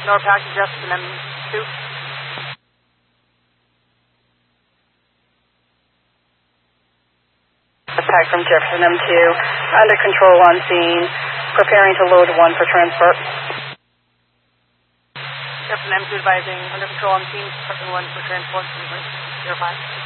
NORPAC to Jefferson M2. Attack from Jefferson M2. Under control on scene. Preparing to load 1 for transport. Jefferson M2 advising under control on scene. Preparing 1 for transport. 05.